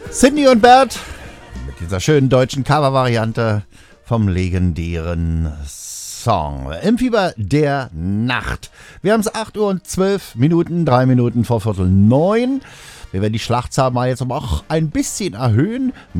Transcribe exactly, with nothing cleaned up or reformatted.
Sydney und Bert mit dieser schönen deutschen Cover-Variante vom legendären Song Im Fieber der Nacht. Wir haben es acht Uhr und zwölf Minuten, drei Minuten vor Viertel neun. Wir werden die Schlachtzahl mal jetzt aber auch ein bisschen erhöhen.